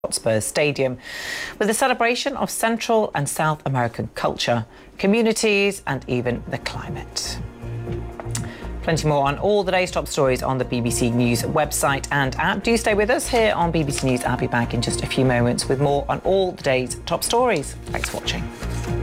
Hotspur Stadium with a celebration of Central and South American culture, communities and even the climate. Plenty more on all the day's top stories on the BBC News website and app. Do stay with us here on BBC News. I'll be back in just a few moments with more on all the day's top stories. Thanks for watching.